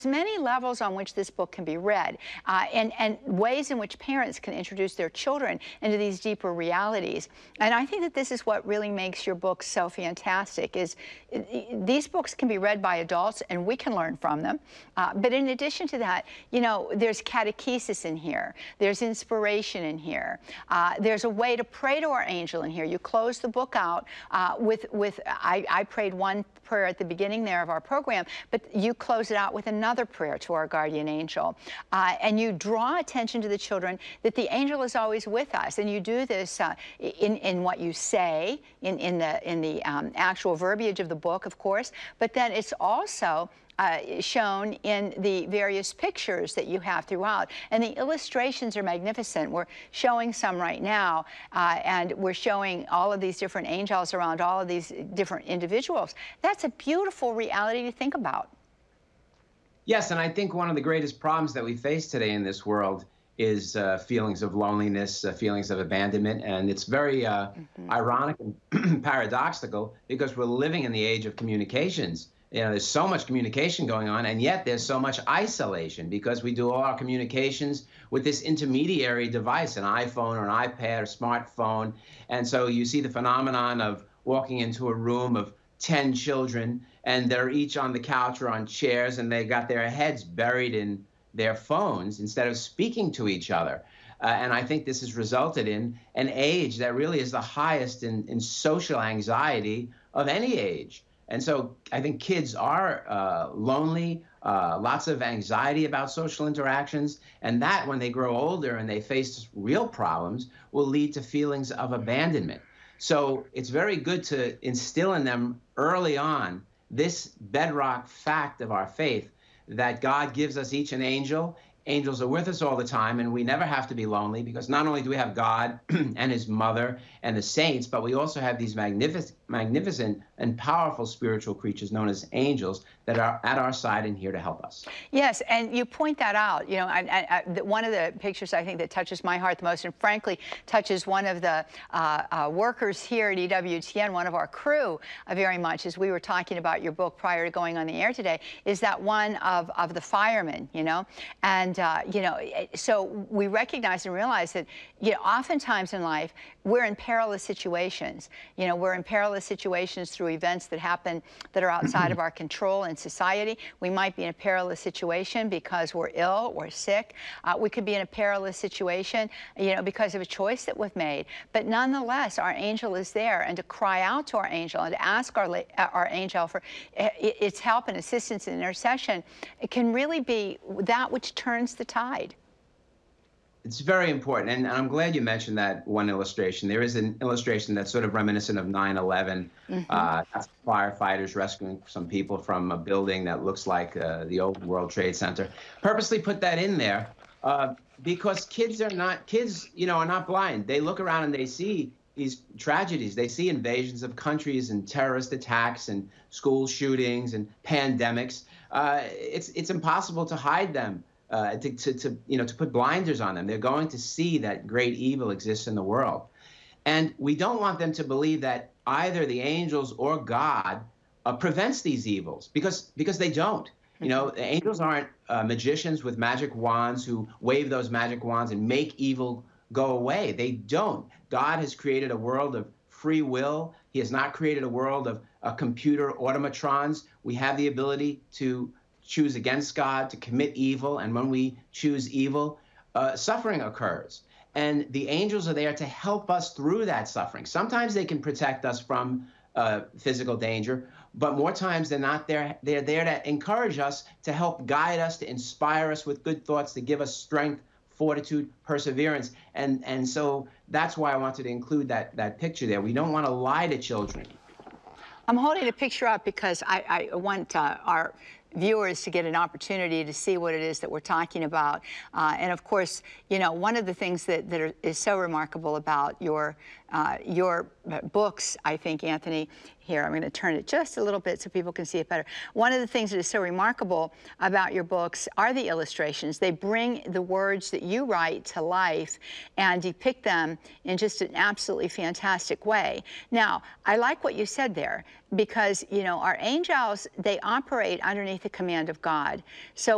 many levels on which this book can be read, and ways in which parents can introduce their children into these deeper realities. And I think that this is what really makes your book so fantastic, is these books can be read by adults and we can learn from them. But in addition to that, you know, there's catechesis in here. There's inspiration in here. There's a way to pray to our angel in here. You close the book out I prayed one prayer at the beginning there of our program, but you close it out with another prayer to our guardian angel. And you draw attention to the children that the angel is always with us. And you do this in what you say, in the actual verbiage of the book, of course, but then it's also shown in the various pictures that you have throughout. And the illustrations are magnificent. We're showing some right now, and we're showing all of these different angels around all of these different individuals. That's a beautiful reality to think about. Yes, and I think one of the greatest problems that we face today in this world is feelings of loneliness, feelings of abandonment, and it's very ironic and paradoxical because we're living in the age of communications. You know, there's so much communication going on, and yet there's so much isolation because we do all our communications with this intermediary device, an iPhone or an iPad or smartphone. And so you see the phenomenon of walking into a room of 10 children, and they're each on the couch or on chairs, and they got their heads buried in their phones instead of speaking to each other. And I think this has resulted in an age that really is the highest in social anxiety of any age. And so I think kids are lonely, lots of anxiety about social interactions, and that when they grow older and they face real problems will lead to feelings of abandonment. So it's very good to instill in them early on this bedrock fact of our faith that God gives us each an angel. Angels are with us all the time, and we never have to be lonely because not only do we have God and his mother and the saints, but we also have these magnificent and powerful spiritual creatures known as angels that are at our side and here to help us. Yes, and you point that out. You know, one of the pictures I think that touches my heart the most, and frankly touches one of the workers here at EWTN, one of our crew very much, as we were talking about your book prior to going on the air today, is that one of the firemen, you know. And, you know, so we recognize and realize that, you know, oftentimes in life, we're in perilous situations. You know, we're in perilous situations through events that happen that are outside of our control in society. We might be in a perilous situation because we're ill or sick. We could be in a perilous situation, you know, because of a choice that we've made. But nonetheless, our angel is there, and to cry out to our angel and to ask our angel for its help and assistance and intercession, it can really be that which turns the tide. It's very important, and I'm glad you mentioned that one illustration. There is an illustration that's sort of reminiscent of 9/11. That's firefighters rescuing some people from a building that looks like the old World Trade Center. Purposely put that in there because kids, you know, are not blind. They look around and they see these tragedies. They see invasions of countries and terrorist attacks and school shootings and pandemics. It's impossible to hide them. To put blinders on them. They're going to see that great evil exists in the world. And we don't want them to believe that either the angels or God prevents these evils, because they don't. You know, the angels aren't magicians with magic wands who wave those magic wands and make evil go away. They don't. God has created a world of free will. He has not created a world of computer automatrons. We have the ability to choose against God, to commit evil, and when we choose evil, suffering occurs. And the angels are there to help us through that suffering. Sometimes they can protect us from physical danger, but more times they're not there. They're there to encourage us, to help guide us, to inspire us with good thoughts, to give us strength, fortitude, perseverance. And so that's why I wanted to include that picture there. We don't want to lie to children. I'm holding a picture up because I want our viewers to get an opportunity to see what it is that we're talking about. And of course, you know, one of the things that is so remarkable about your books, I think, Anthony, here, I'm going to turn it just a little bit so people can see it better. One of the things that is so remarkable about your books are the illustrations. They bring the words that you write to life and depict them in just an absolutely fantastic way. Now, I like what you said there because, you know, our angels, they operate underneath the command of God. So